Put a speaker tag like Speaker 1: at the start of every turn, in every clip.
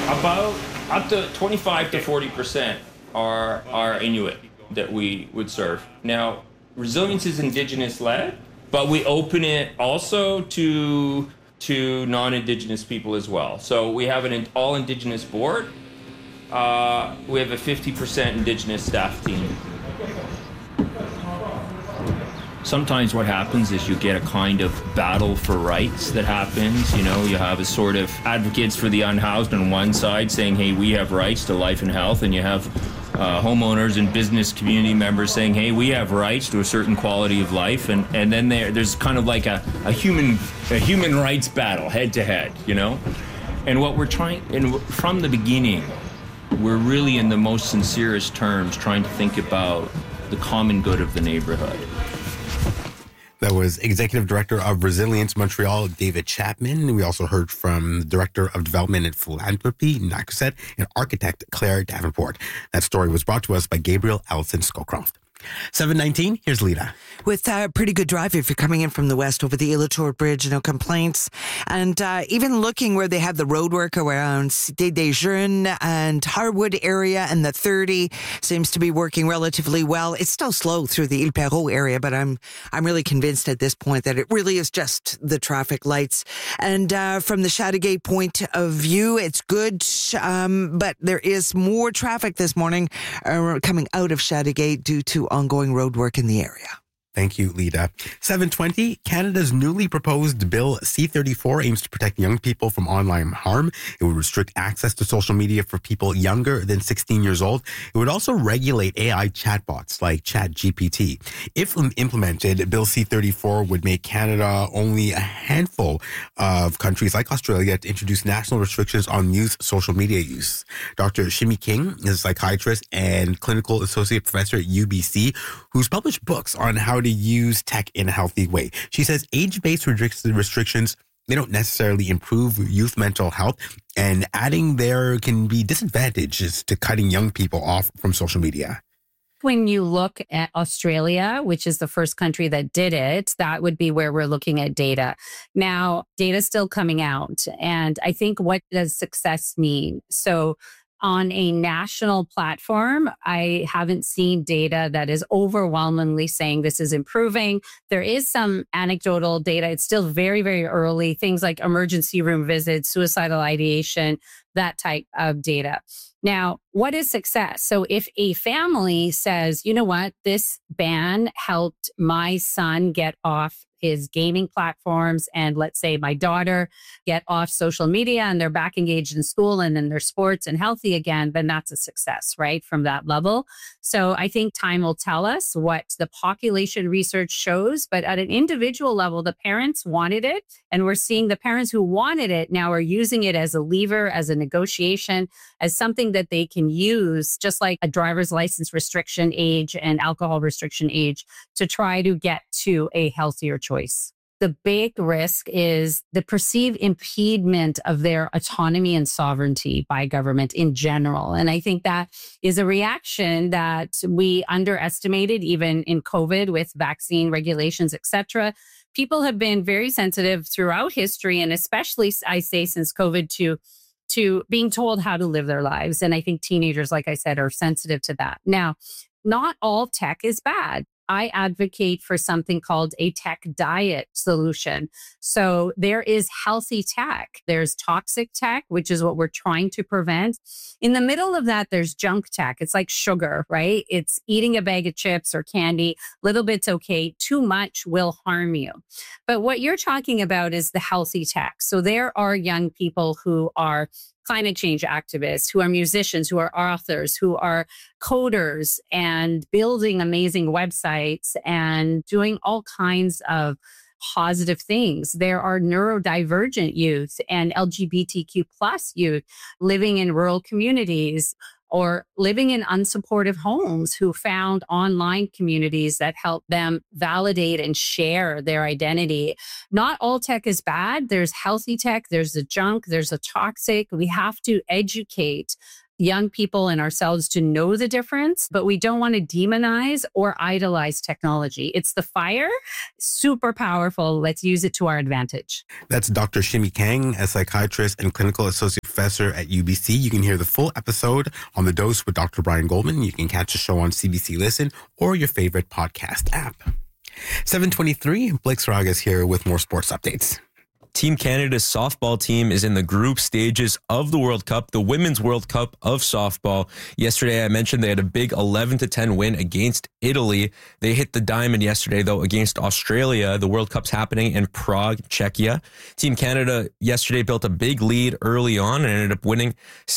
Speaker 1: About up to 25 to 40% are Inuit that we would serve. Now, resilience is Indigenous led, but we open it also to non-Indigenous people as well. So we have an all Indigenous board. We have a 50% Indigenous staff team. Sometimes what happens is you get a kind of battle for rights that happens. You know, you have a sort of advocates for the unhoused on one side saying, hey, we have rights to life and health. And you have homeowners and business community members saying, hey, we have rights to a certain quality of life. And then there's kind of like a human rights battle head to head, you know? And what we're trying, and from the beginning, we're really in the most sincerest terms trying to think about the common good of the neighborhood.
Speaker 2: That was Executive Director of Resilience Montreal, David Chapman. We also heard from Director of Development and Philanthropy, NACUSET, and architect Claire Davenport. That story was brought to us by Gabriel Allison Scowcroft. 7:19, here's Lita.
Speaker 3: With a pretty good drive if you're coming in from the west over the Illitor Bridge, no complaints. And even looking where they have the road work around Cité des Jeunes and Harwood area, and the 30 seems to be working relatively well. It's still slow through the Ile Perrot area, but I'm really convinced at this point that it really is just the traffic lights. And from the Chateauguay point of view, it's good, but there is more traffic this morning coming out of Chateauguay due to ongoing road work in the area.
Speaker 2: Thank you, Lita. 7:20, Canada's newly proposed Bill C-34 aims to protect young people from online harm. It would restrict access to social media for people younger than 16 years old. It would also regulate AI chatbots like ChatGPT. If implemented, Bill C-34 would make Canada only a handful of countries like Australia to introduce national restrictions on youth social media use. Dr. Shimi King is a psychiatrist and clinical associate professor at UBC, who's published books on how to use tech in a healthy way. She says age-based restrictions, they don't necessarily improve youth mental health, and adding there can be disadvantages to cutting young people off from social media.
Speaker 4: When you look at Australia, which is the first country that did it, that would be where we're looking at data. Now, data is still coming out. And I think, what does success mean? So on a national platform, I haven't seen data that is overwhelmingly saying this is improving. There is some anecdotal data. It's still very, very early. Things like emergency room visits, suicidal ideation, that type of data. Now, what is success? So if a family says, you know what, this ban helped my son get off his gaming platforms, and let's say my daughter get off social media and they're back engaged in school and in their sports and healthy again, then that's a success, right? From that level. So I think time will tell us what the population research shows, but at an individual level, the parents wanted it. And we're seeing the parents who wanted it now are using it as a lever, as a negotiation, as something that they can use, just like a driver's license restriction age and alcohol restriction age, to try to get to a healthier choice. The big risk is the perceived impediment of their autonomy and sovereignty by government in general. And I think that is a reaction that we underestimated even in COVID with vaccine regulations, et cetera. People have been very sensitive throughout history, and especially, I say, since COVID, to being told how to live their lives. And I think teenagers, like I said, are sensitive to that. Now, not all tech is bad. I advocate for something called a tech diet solution. So there is healthy tech. There's toxic tech, which is what we're trying to prevent. In the middle of that, there's junk tech. It's like sugar, right? It's eating a bag of chips or candy. Little bit's okay. Too much will harm you. But what you're talking about is the healthy tech. So there are young people who are climate change activists, who are musicians, who are authors, who are coders and building amazing websites and doing all kinds of positive things. There are neurodivergent youth and LGBTQ plus youth living in rural communities or living in unsupportive homes who found online communities that help them validate and share their identity. Not all tech is bad. There's healthy tech, there's the junk, there's the toxic. We have to educate young people and ourselves to know the difference, but we don't want to demonize or idolize technology. It's the fire, super powerful. Let's use it to our advantage.
Speaker 2: That's Dr. Shimi Kang, a psychiatrist and clinical associate professor professor at UBC. You can hear the full episode on The Dose with Dr. Brian Goldman. You can catch the show on CBC Listen or your favorite podcast app. 7:23, Blake Saraga is here with more sports updates.
Speaker 5: Team Canada's softball team is in the group stages of the World Cup, the Women's World Cup of softball. Yesterday, I mentioned they had a big 11-10 win against Italy. They hit the diamond yesterday, though, against Australia. The World Cup's happening in Prague, Czechia. Team Canada yesterday built a big lead early on and ended up winning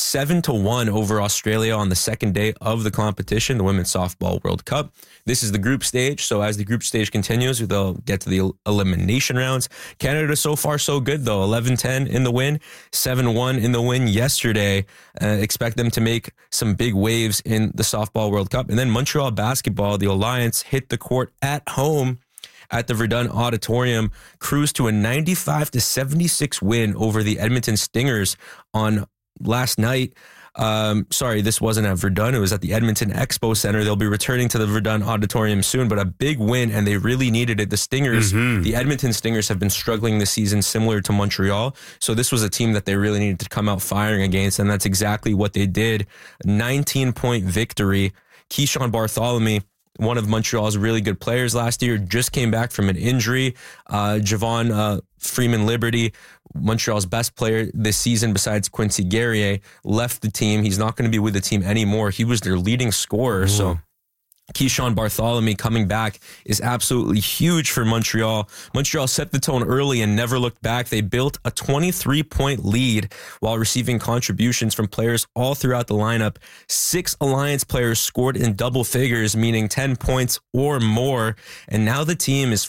Speaker 5: 7-1 over Australia on the second day of the competition, the Women's Softball World Cup. This is the group stage, so as the group stage continues, they'll get to the elimination rounds. Canada so far so good, though. 11-10 in the win, 7-1 in the win yesterday. Expect them to make some big waves in the Softball World Cup. And then Montreal Basketball, the Alliance, hit the court at home at the Verdun Auditorium, cruised to a 95-76 win over the Edmonton Stingers on last night. This wasn't at Verdun. It was at the Edmonton Expo Center. They'll be returning to the Verdun Auditorium soon, but a big win, and they really needed it. The Stingers, the Edmonton Stingers, have been struggling this season, similar to Montreal. So this was a team that they really needed to come out firing against, and that's exactly what they did. 19-point victory. Keyshawn Bartholomew, one of Montreal's really good players last year, just came back from an injury. Javon Freeman Liberty, Montreal's best player this season besides Quincy Guerrier, left the team. He's not going to be with the team anymore. He was their leading scorer. So Keyshawn Bartholomew coming back is absolutely huge for Montreal. Montreal set the tone early and never looked back. They built a 23-point lead while receiving contributions from players all throughout the lineup. 6 Alliance players scored in double figures, meaning 10 points or more. And now the team is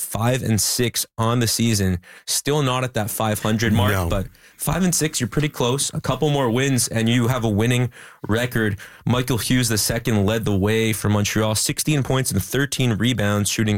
Speaker 5: 5-6 on the season. Still not at that 500 mark, but 5-6, you're pretty close. A couple more wins and you have a winning record. Michael Hughes II led the way for Montreal. 16 points and 13 rebounds, shooting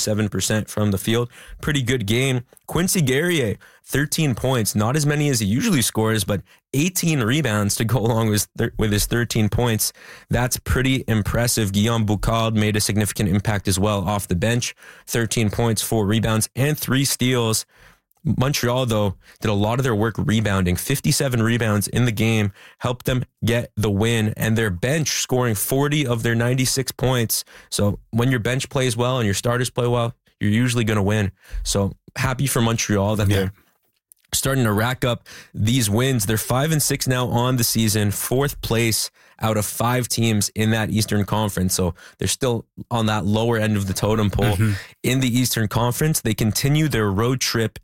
Speaker 5: 77% from the field. Pretty good game. Quincy Guerrier, 13 points, not as many as he usually scores, but 18 rebounds to go along with his 13 points. That's pretty impressive. Guillaume Boucard made a significant impact as well off the bench. 13 points, 4 rebounds, and 3 steals. Montreal, though, did a lot of their work rebounding. 57 rebounds in the game helped them get the win, and their bench scoring 40 of their 96 points. So when your bench plays well and your starters play well, you're usually going to win. So happy for Montreal that they're starting to rack up these wins. They're 5-6 now on the season, 4th place out of 5 teams in that Eastern Conference. So they're still on that lower end of the totem pole. In the Eastern Conference, they continue their road trip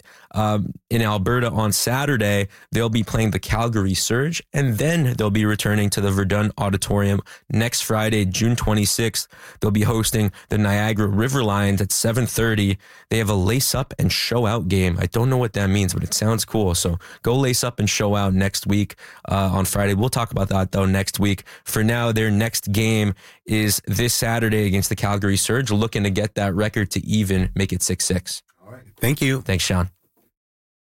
Speaker 5: in Alberta on Saturday. They'll be playing the Calgary Surge, and then they'll be returning to the Verdun Auditorium next Friday, June 26th. They'll be hosting the Niagara River Lions at 7:30. They have a lace up and show out game. I don't know what that means, but it sounds cool. So go lace up and show out next week on Friday. We'll talk about that, though, next week. For now, their next game is this Saturday against the Calgary Surge, looking to get that record to even, make it 6-6.
Speaker 2: All right. Thank you.
Speaker 5: Thanks, Sean.